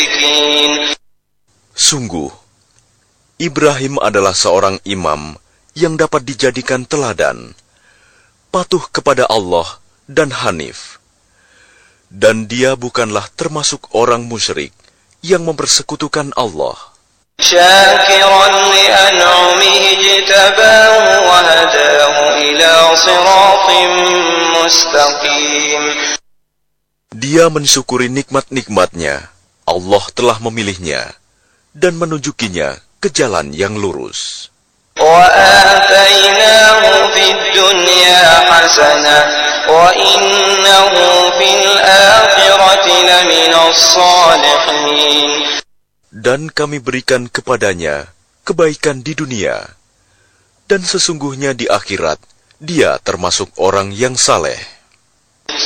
مشركين. Sungguh, Ibrahim adalah seorang imam yang dapat dijadikan teladan, patuh kepada Allah dan hanif. Dan dia bukanlah termasuk orang musyrik yang mempersekutukan Allah. شاكرا لأنعمه اجتباه وهداه إلى صراط مستقيم. Dia mensyukuri nikmat-nikmatnya. Allah telah memilihnya dan menunjukinya ke jalan yang lurus. وآتيناه في الدنيا حسنة وإنه في الآخرة لمن الصالحين. Dan kami berikan kepadanya kebaikan di dunia, dan sesungguhnya di akhirat dia termasuk orang yang saleh.